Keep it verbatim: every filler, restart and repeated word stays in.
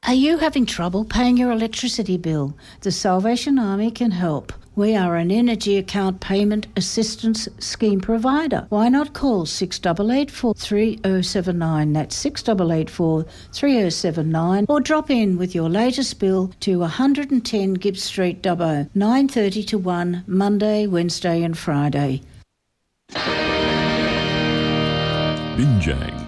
Are you having trouble paying your electricity bill? The Salvation Army can help. We are an energy account payment assistance scheme provider. Why not call six eight eight four, three oh seven nine, that's six eight eight four, three oh seven nine, or drop in with your latest bill to one ten Gibbs Street, Dubbo, nine thirty to one, Monday, Wednesday and Friday. Binjang.